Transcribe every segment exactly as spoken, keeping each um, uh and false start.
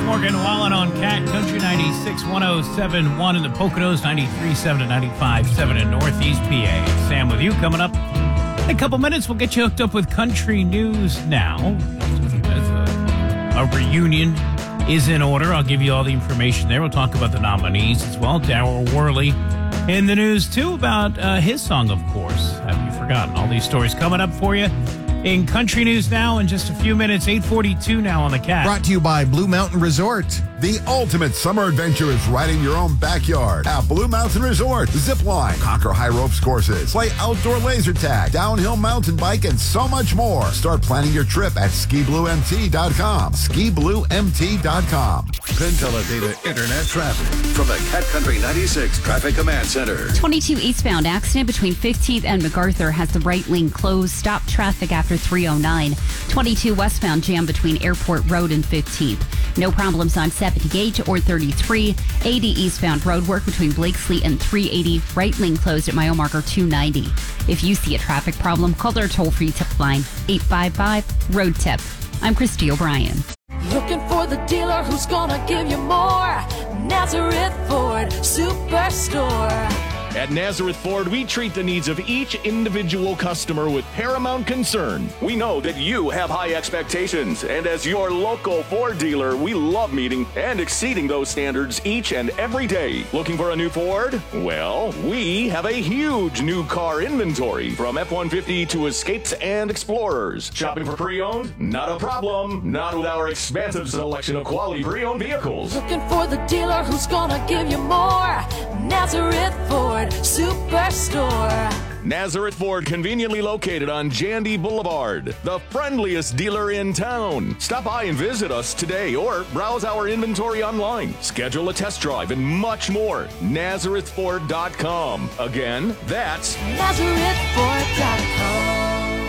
Morgan Wallen on Cat Country ninety-six point one oh seven point one in the Poconos, ninety-three point seven and ninety-five point seven in Northeast P A. Sam with you. Coming up in a couple minutes, we'll get you hooked up with country news now. A, a reunion is in order. I'll give you all the information there. We'll talk about the nominees as well. Darryl Worley in the news, too, about uh, his song, of course. Have you forgotten? All these stories coming up for you in Country News Now in just a few minutes. eight forty-two now on the Cat. Brought to you by Blue Mountain Resort. The ultimate summer adventure is right in your own backyard at Blue Mountain Resort. Zip line, conquer high ropes courses, play outdoor laser tag, downhill mountain bike, and so much more. Start planning your trip at ski blue m t dot com. ski blue m t dot com. Penteledata Internet traffic from the Cat Country ninety-six Traffic Command Center. twenty-two eastbound accident between fifteenth and MacArthur has the right lane closed. Stop traffic after three oh nine. twenty-two westbound jam between Airport Road and fifteenth. No problems on seventy Gauge or thirty-three. eighty eastbound road work between Blakesley and three eighty. Right lane closed at mile marker two ninety. If you see a traffic problem, call their toll-free tip line, eight five five, road tip. I'm Christy O'Brien. Looking for the dealer who's gonna give you more. Nazareth Ford Superstore. At Nazareth Ford, we treat the needs of each individual customer with paramount concern. We know that you have high expectations, and as your local Ford dealer, we love meeting and exceeding those standards each and every day. Looking for a new Ford? Well, we have a huge new car inventory, from F one fifty to Escapes and Explorers. Shopping for pre-owned? Not a problem. Not with our expansive selection of quality pre-owned vehicles. Looking for the dealer who's gonna give you more. Nazareth Ford Superstore. Nazareth Ford, conveniently located on Jandy Boulevard, the friendliest dealer in town. Stop by and visit us today or browse our inventory online. Schedule a test drive and much more. Nazareth Ford dot com. Again, that's Nazareth Ford dot com.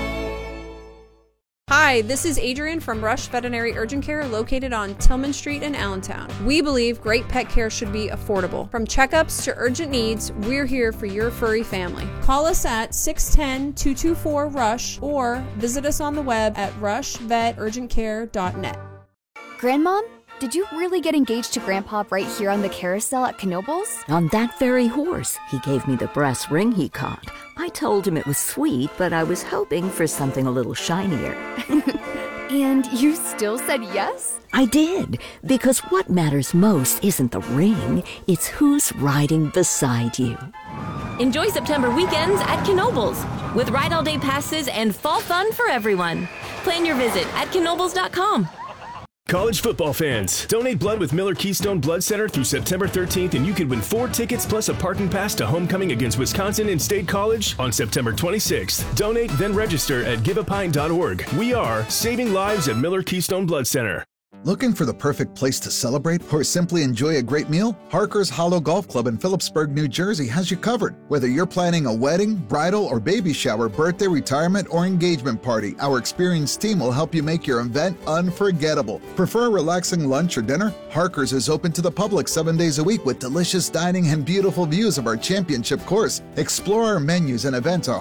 Hi, this is Adrian from Rush Veterinary Urgent Care, located on Tillman Street in Allentown. We believe great pet care should be affordable. From checkups to urgent needs, we're here for your furry family. Call us at six one zero, two two four, RUSH or visit us on the web at rush vet urgent care dot net. Grandmom, did you really get engaged to Grandpa right here on the carousel at Knoebels? On that very horse. He gave me the brass ring he caught. I told him it was sweet, but I was hoping for something a little shinier. And you still said yes? I did, because what matters most isn't the ring, it's who's riding beside you. Enjoy September weekends at Knoebels with ride all day passes and fall fun for everyone. Plan your visit at knoebels dot com. College football fans, donate blood with Miller Keystone Blood Center through September thirteenth, and you can win four tickets plus a parking pass to homecoming against Wisconsin in State College on September twenty-sixth. Donate, then register at give a pint dot org. We are saving lives at Miller Keystone Blood Center. Looking for the perfect place to celebrate or simply enjoy a great meal? Harker's Hollow Golf Club in Phillipsburg, New Jersey has you covered. Whether you're planning a wedding, bridal, or baby shower, birthday, retirement, or engagement party, our experienced team will help you make your event unforgettable. Prefer a relaxing lunch or dinner? Harker's is open to the public seven days a week with delicious dining and beautiful views of our championship course. Explore our menus and events at